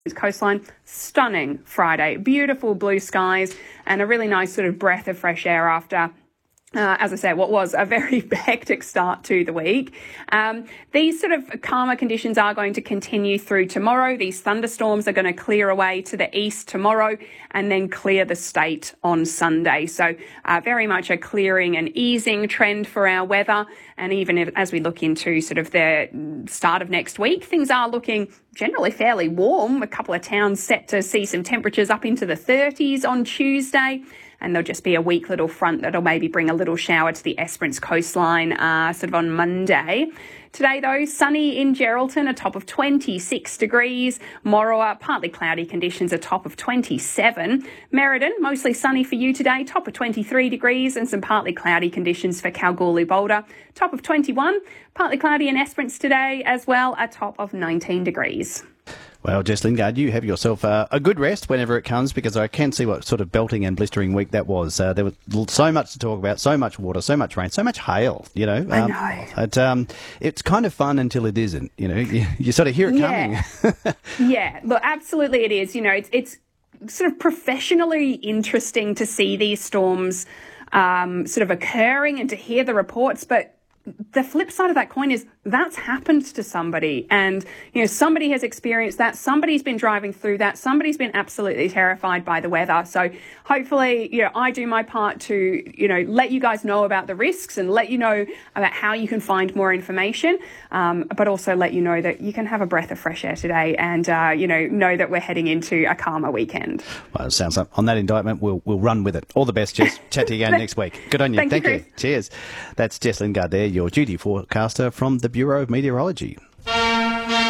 coastline. Stunning Friday. Beautiful blue skies and a really nice sort of breath of fresh air after, as I said, what was a very hectic start to the week. These sort of calmer conditions are going to continue through tomorrow. These thunderstorms are going to clear away to the east tomorrow and then clear the state on Sunday. So very much a clearing and easing trend for our weather. And even as we look into sort of the start of next week, things are looking generally fairly warm. A couple of towns set to see some temperatures up into the 30s on Tuesday. And there'll just be a weak little front that'll maybe bring a little shower to the Esperance coastline sort of on Monday. Today, though, sunny in Geraldton, a top of 26 degrees. Morawa, partly cloudy conditions, a top of 27. Merredin, mostly sunny for you today, top of 23 degrees, and some partly cloudy conditions for Kalgoorlie Boulder, top of 21. Partly cloudy in Esperance today as well, a top of 19 degrees. Well, Jess Lingard, you have yourself a good rest whenever it comes, because I can see what sort of belting and blistering week that was. There was so much to talk about, so much water, so much rain, so much hail, you know. I know. It's kind of fun until it isn't, you know. You sort of hear it coming. Yeah, look, absolutely it is. You know, it's sort of professionally interesting to see these storms sort of occurring and to hear the reports, but the flip side of that coin is that's happened to somebody, and you know, somebody has experienced that, somebody's been driving through that, somebody's been absolutely terrified by the weather. So hopefully, you know, I do my part to, you know, let you guys know about the risks and let you know about how you can find more information, but also let you know that you can have a breath of fresh air today and you know that we're heading into a calmer weekend. Well, it sounds like on that indictment we'll run with it. All the best, Jess. Chat to you again next week. Good on you. Thank you. Cheers. That's Jess Lingard there, your duty forecaster from the Bureau of Meteorology.